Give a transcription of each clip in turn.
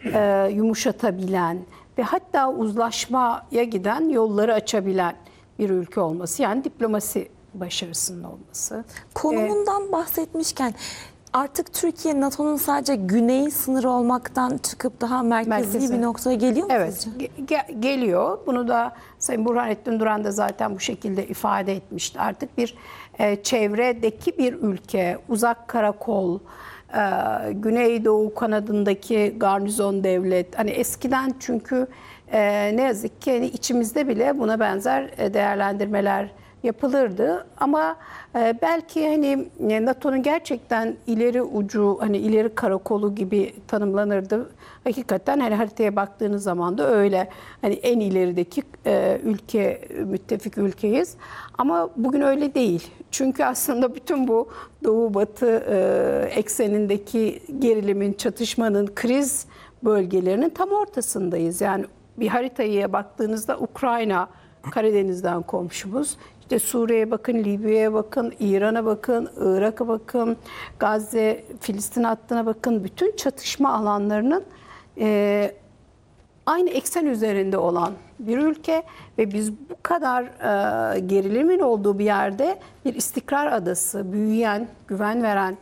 yumuşatabilen ve hatta uzlaşmaya giden yolları açabilen bir ülke olması. Yani diplomasi başarısının olması. Konumundan bahsetmişken artık Türkiye NATO'nun sadece güney sınırı olmaktan çıkıp daha merkezi bir noktaya geliyor mu? Evet, geliyor. Bunu da Sayın Burhanettin Duran da zaten bu şekilde ifade etmişti. Artık bir çevredeki bir ülke, uzak karakol, Güneydoğu kanadındaki garnizon devlet. Hani eskiden çünkü ne yazık ki hani içimizde bile buna benzer değerlendirmeler yapılırdı. Ama belki hani NATO'nun gerçekten ileri ucu, hani ileri karakolu gibi tanımlanırdı. Hakikaten hani haritaya baktığınız zaman da öyle. Hani en ilerideki ülke, müttefik ülkeyiz. Ama bugün öyle değil. Çünkü aslında bütün bu Doğu-Batı eksenindeki gerilimin, çatışmanın, kriz bölgelerinin tam ortasındayız. Yani bir haritaya baktığınızda Ukrayna, Karadeniz'den komşumuz. İşte Suriye'ye bakın, Libya'ya bakın, İran'a bakın, Irak'a bakın, Gazze, Filistin hattına bakın. Bütün çatışma alanlarının aynı eksen üzerinde olan bir ülke ve biz bu kadar gerilimin olduğu bir yerde bir istikrar adası, büyüyen, güven veren,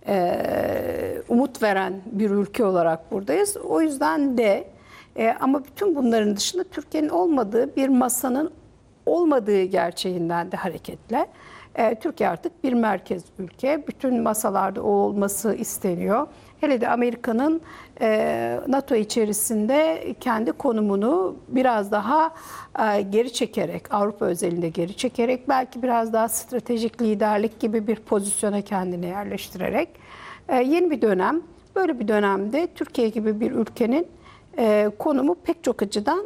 umut veren bir ülke olarak buradayız. O yüzden de ama bütün bunların dışında Türkiye'nin olmadığı bir masanın olmadığı gerçeğinden de hareketle Türkiye artık bir merkez ülke. Bütün masalarda o olması isteniyor. Hele de Amerika'nın NATO içerisinde kendi konumunu biraz daha geri çekerek, Avrupa özelinde geri çekerek, belki biraz daha stratejik liderlik gibi bir pozisyona kendini yerleştirerek yeni bir dönem, böyle bir dönemde Türkiye gibi bir ülkenin konumu pek çok açıdan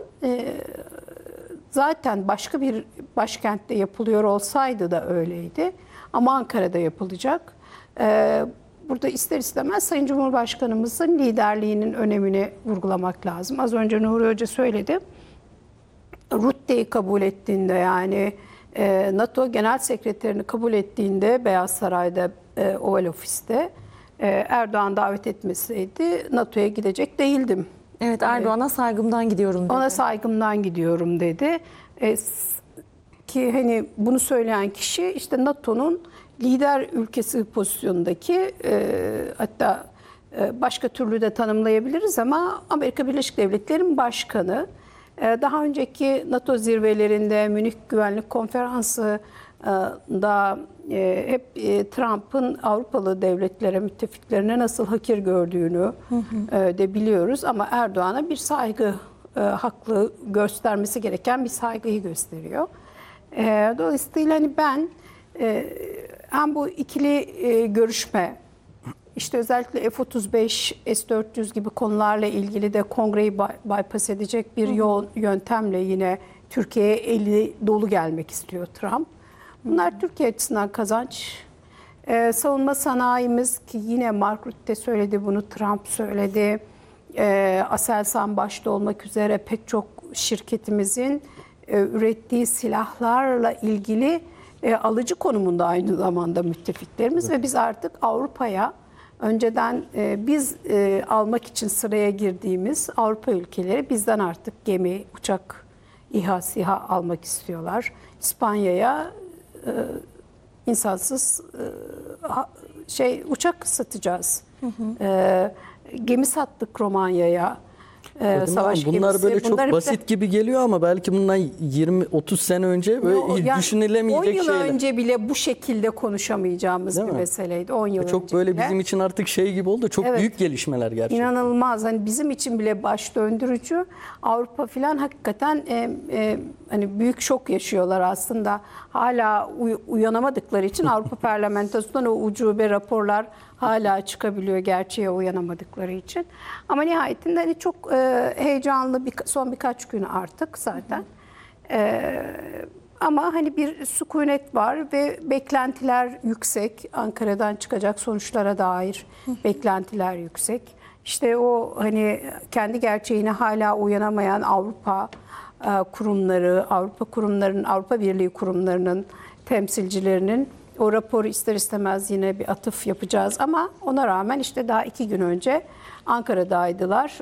zaten başka bir başkentte yapılıyor olsaydı da öyleydi. Ama Ankara'da yapılacak. Burada ister istemez Sayın Cumhurbaşkanımızın liderliğinin önemini vurgulamak lazım. Az önce Nuri Hoca söyledi. Rutte'yi kabul ettiğinde, yani NATO Genel Sekreterini kabul ettiğinde Beyaz Saray'da, Oval Ofis'te Erdoğan davet etmeseydi NATO'ya gidecek değildim. Evet, Erdoğan'a saygımdan gidiyorum dedi. Ona saygımdan gidiyorum dedi. Ki hani bunu söyleyen kişi işte NATO'nun lider ülkesi pozisyondaki, hatta başka türlü de tanımlayabiliriz ama Amerika Birleşik Devletleri'nin başkanı. Daha önceki NATO zirvelerinde, Münih Güvenlik Konferansı da hep Trump'ın Avrupalı devletlere, müttefiklerine nasıl hakir gördüğünü de biliyoruz. Ama Erdoğan'a bir saygı, haklı göstermesi gereken bir saygıyı gösteriyor. Dolayısıyla hani ben hem bu ikili görüşme, işte özellikle F-35, S-400 gibi konularla ilgili de kongreyi bypass edecek bir yöntemle yine Türkiye'ye eli dolu gelmek istiyor Trump. Bunlar Türkiye açısından kazanç. Savunma sanayimiz, ki yine Mark Rutte söyledi bunu, Trump söyledi. Aselsan başta olmak üzere pek çok şirketimizin ürettiği silahlarla ilgili alıcı konumunda aynı zamanda müttefiklerimiz. Evet. Ve biz artık Avrupa'ya önceden biz almak için sıraya girdiğimiz Avrupa ülkeleri bizden artık gemi, uçak, İHA, SİHA almak istiyorlar. İspanya'ya insansız uçak satacağız. Gemi sattık Romanya'ya. Savaş bunlar gemisi. böyle çok basit gibi geliyor ama belki bundan 20-30 sene önce böyle yani düşünülemeyecek şeyler. 10 yıl önce bile bu şekilde konuşamayacağımız bir meseleydi. 10 yıl çok önce böyle bile. bizim için artık şey gibi oldu. Çok büyük gelişmeler gerçekten. İnanılmaz. Hani bizim için bile baş döndürücü. Avrupa filan hakikaten hani büyük şok yaşıyorlar aslında. Hala uyanamadıkları için Avrupa Parlamentosu'ndan o ucube raporlar hala çıkabiliyor gerçeğe uyanamadıkları için. Ama nihayetinde hani çok heyecanlı son birkaç gün artık zaten. Ama hani bir sükunet var ve beklentiler yüksek. Ankara'dan çıkacak sonuçlara dair beklentiler yüksek. İşte o hani kendi gerçeğine hala uyanamayan Avrupa kurumları, Avrupa Birliği kurumlarının temsilcilerinin o raporu ister istemez yine bir atıf yapacağız ama ona rağmen işte daha 2 gün önce Ankara'daydılar.